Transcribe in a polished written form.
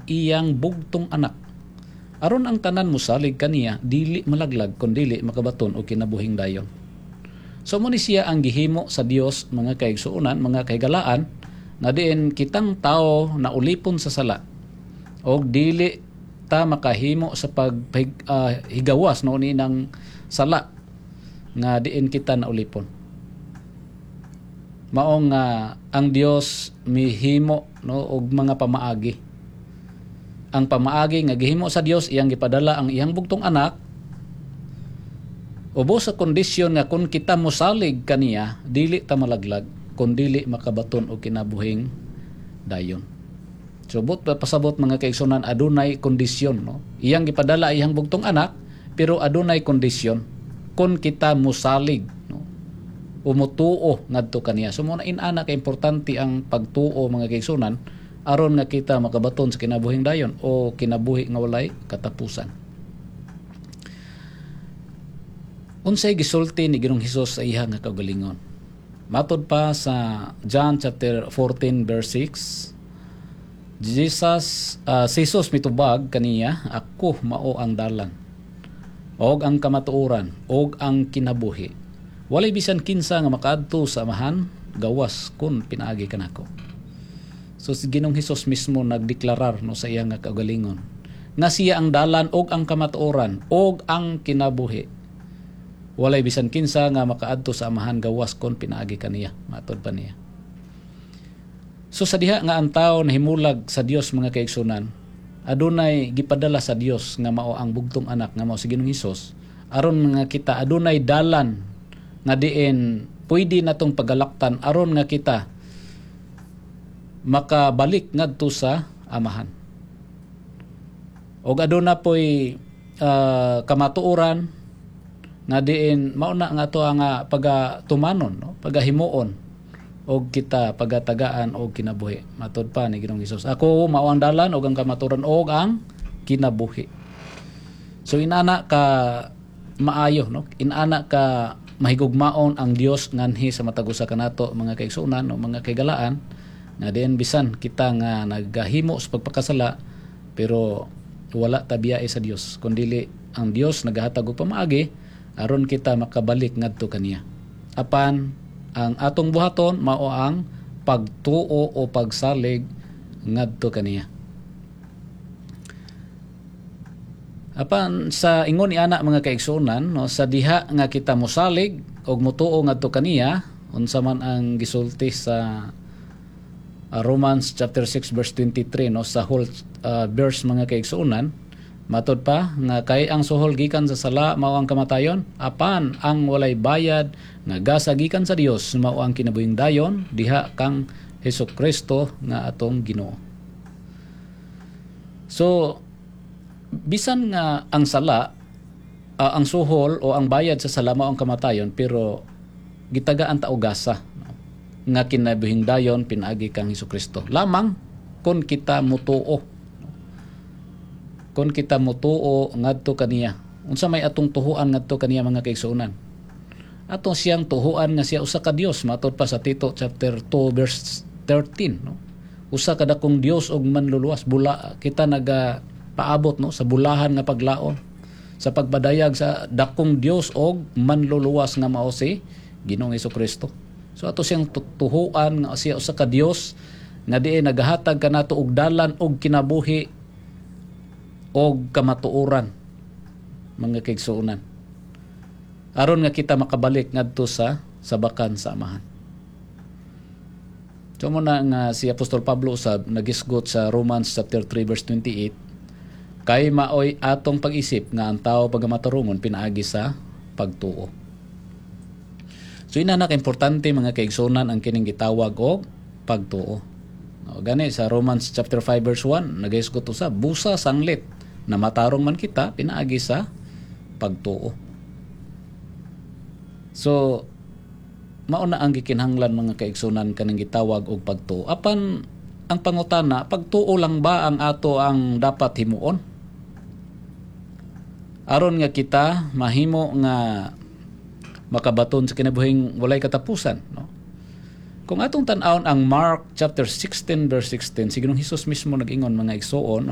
iyang bugtong anak. Aron ang tanan mosalig kaniya dili malaglag kun dili makabaton o kinabuhing dayon. So mo ni siya ang gihimo sa Dios mga kaigsuonan, mga kaigalaan na diin kitang tao na ulipon sa sala og dili ta makahimo sa paghigawas no ni ng sala nga diin kita na ulipon. Maong ang Dios mihimo no og mga pamaagi. Ang pamaagi nga gihimo sa Dios iyang gipadala ang iyang bugtong anak ubo sa kondisyon nga kung kita mosalig kaniya dili ta malaglag kun dili makabaton og kinabuhing dayon. So pasabot mga kaigsunan adunay kondisyon no. Iyang gipadala iyang bugtong anak pero adunay kondisyon kun kita mosalig no. Umutuo ngadto kaniya. So mo na inana ka importante ang pagtuo mga kaigsunan aron nga kita makabaton sa kinabuhing dayon o kinabuhi nga walay katapusan. Unsay gisulti ni Ginoong Hesus sa iya nga kaugalingon? Matod pa sa John chapter 14 verse 6, si Jesus mitubag kaniya, ako mao ang dalan, og ang kamatuoran, og ang kinabuhi. Walay bisan kinsa nga makaadto sa amahan gawas kun pinaagi kanako. So si Ginoong Hesus mismo nagdeklarar no sa iya nga kaugalingon nga siya ang dalan og ang kamatuoran og ang kinabuhi. Walay bisan kinsa nga makaadto sa amahan gawas kon pinaagi kaniya, matod pa niya. So sa diha nga ang tawo nahimulag sa Dios mga kaigsunan, adunay gipadala sa Dios nga mao ang bugtong anak nga mao si Ginoong Hesus aron nga kita adunay dalan nga diin pwede natong pagalaktan aron nga kita makabalik ngadto sa amahan. Og aduna poy kamatuoran nga diin mauna nga to nga pagatumanon no, pagahimuon og kita pagatagaan og kinabuhi. Matod pa ni Ginoong Hesus, ako mao ang dalan og ang kamatuoran og ang kinabuhi. So inana ka maayo no, inana ka mahigugmaon ang Dios nganhi sa matag usa kanato mga kaigsuonan o mga kaigalaan nga diin bisan kita nga naghimo sa pagpakasala pero wala tabiyae sa Dios kundi ang Dios nagahatag og pamaagi aron kita makabalik ngadto kaniya. Apan ang atong buhaton mao ang pagtuo o pagsalig ngadto kaniya. Apan sa ingon ni ana mga kaigsuonan no, sa diha nga kita mosalig og motuo ngadto kaniya unsa man ang gisulti sa Romans chapter 6 verse 23 no, sa whole verse mga kaigsuonan, matod pa nga kay ang suhol gikan sa sala mao ang kamatayon, apan ang walay bayad nga gasa gikan sa Dios mao ang kinabuhing dayon diha kang Hesukristo nga atong Ginoo. So bisan nga ang sala ang suhol o ang bayad sa sala mao ang kamatayon pero gitagaan ta og gasa nga kinabuhing dayon pinaagi kang Hesukristo. Lamang kun kita mutuo. Kun kita mutuo ngadto kaniya. Unsa may atong tuhuan ngadto kaniya mga kaigsuonan? Atong siyang tuhuan nga siya usa ka Dios matod pa sa Tito chapter 2 verse 13 no. Usa ka dakong Dios og manluluwas bula kita naga paabot no sa bulahan nga paglaom sa pagbadayag sa dakong Dios og manluluwas nga mao si Ginoong Hesukristo. So ato siyang tuhuan nga siya usa ka Dios nga diay nagahatag kanato og dalan og kinabuhi og kamatuoran mga kaigsuonan. Aron nga kita makabalik ngadto sa sabakan sa amahan. So mo na nga si Apostol Pablo usab nagisgot sa Romans chapter 3 verse 28 kay maoy atong pag-isip nga ang tao pagamatarungon pinaagi sa pagtuo. So ina na importante mga kaigsuonan ang kining gitawag og pagtuo. O gani sa Romans chapter 5 verse 1 nagaisgot usab busa sanglit na matarong man kita pinaagi sa pagtuo. So mauna ang gikinahanglan mga kaigsuonan kaning gitawag og pagtuo. Apan ang pangutana, pagtuo lang ba ang ato ang dapat himuon? Aron nga kita mahimo nga makabaton sa kinabuhing walay katapusan, no? Kung atong tan-awon ang Mark chapter 16 verse 16, si Ginoong Hesus mismo nag-ingon mga igsuon